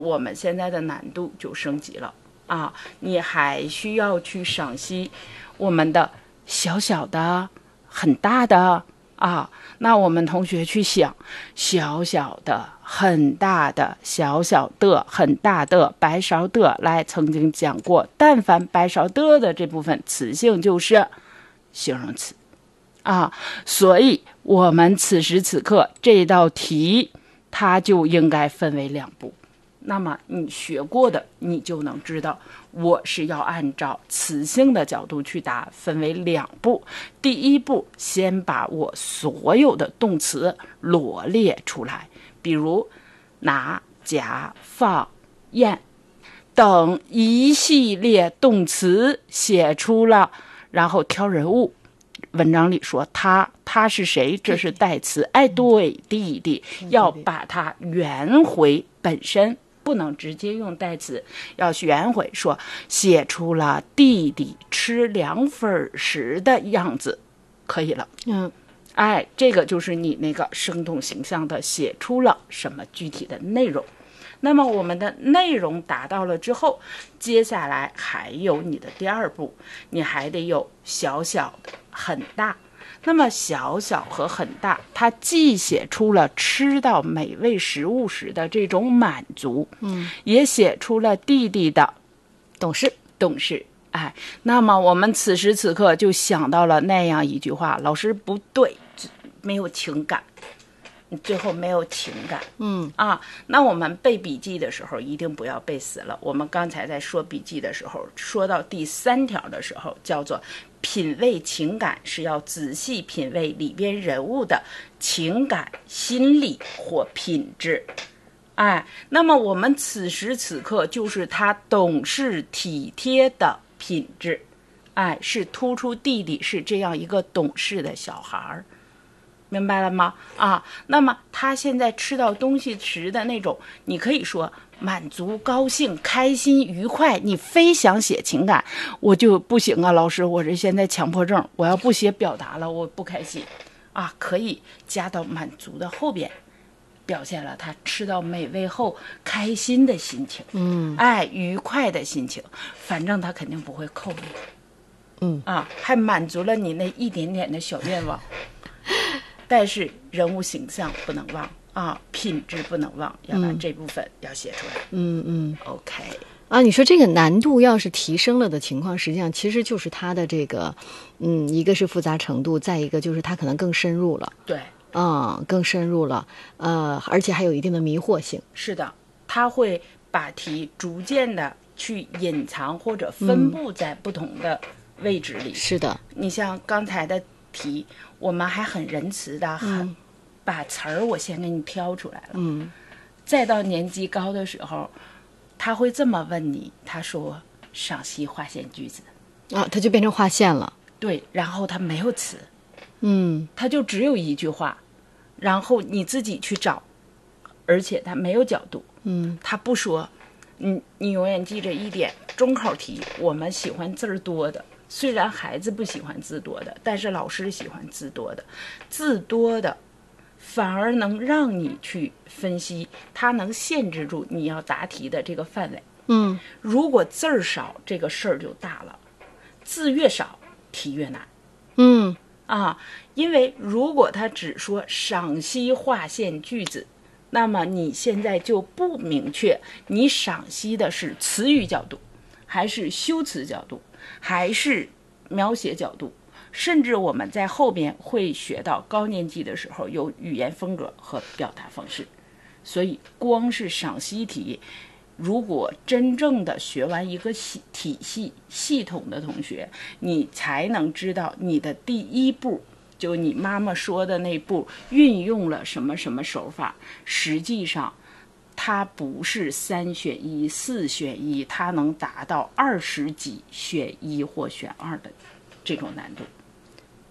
我们现在的难度就升级了啊！你还需要去赏析我们的小小的、很大的啊。那我们同学去想，小小的、很大的、小小的、很大的、白勺的，来，曾经讲过，但凡白勺的这部分词性就是形容词啊。所以我们此时此刻这道题，它就应该分为2步。那么你学过的，你就能知道我是要按照词性的角度去答，分为2步。第一步，先把我所有的动词罗列出来，比如拿、夹、放、咽等一系列动词写出了，然后挑人物。文章里说他是谁？这是代词。哎，对，弟弟，要把它圆回本身。不能直接用代词，要圆回，说写出了弟弟吃凉粉时的样子，可以了。哎，这个就是你那个生动形象的写出了什么具体的内容。那么我们的内容达到了之后，接下来还有你的第2步，你还得有小小的、很大。那么小小和很大，它既写出了吃到美味食物时的这种满足，也写出了弟弟的懂事。哎，那么我们此时此刻就想到了那样一句话，老师不对，没有情感，最后没有情感。那我们背笔记的时候一定不要背死了。我们刚才在说笔记的时候，说到第3条的时候，叫做品味情感，是要仔细品味里边人物的情感、心理或品质。哎，那么我们此时此刻就是他懂事体贴的品质。哎，是突出弟弟是这样一个懂事的小孩，明白了吗？啊，那么他现在吃到东西时的那种，你可以说满足、高兴、开心、愉快，你非想写情感，我就不行啊，老师，我这现在强迫症，我要不写表达了，我不开心啊，可以加到满足的后边，表现了他吃到美味后开心的心情，哎，愉快的心情，反正他肯定不会扣你，还满足了你那一点点的小愿望。但是人物形象不能忘啊，品质不能忘，要把这部分要写出来。OK 啊，你说这个难度要是提升了的情况，实际上其实就是它的这个，一个是复杂程度，再一个就是它可能更深入了。 对， 更深入了，而且还有一定的迷惑性。 是的，它会把题逐渐的去隐藏或者分布在不同的位置里。 是的， 你像刚才的题，我们还很仁慈的，把词儿我先给你挑出来了。再到年级高的时候，他会这么问你，他说赏析划线句子啊，它就变成划线了。 对，然后他没有词，他就只有一句话，然后你自己去找，而且他没有角度，他不说，你永远记着一点，中考题我们喜欢字儿多的。虽然孩子不喜欢字多的，但是老师喜欢字多的。字多的反而能让你去分析，它能限制住你要答题的这个范围。如果字儿少，这个事儿就大了。字越少，题越难。因为如果他只说赏析划线句子，那么你现在就不明确你赏析的是词语角度，还是修辞角度，还是描写角度，甚至我们在后边会学到高年级的时候有语言风格和表达方式。所以光是赏析题，如果真正的学完一个体系系统的同学，你才能知道你的第1步，就你妈妈说的那步运用了什么什么手法，实际上它不是3选1、4选1，它能达到20几选1或选2的这种难度。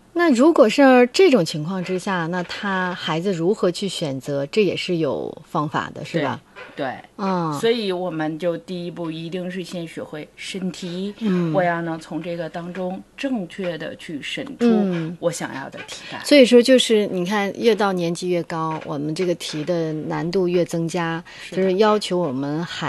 那如果是这种情况之下，那孩子如何去选择，这也是有方法的，是吧？ 对，所以我们就第一步一定是先学会审题，我要呢从这个当中正确的去审出我想要的题干。 所以说就是你看，越到年纪越高，我们这个题的难度越增加，就是要求我们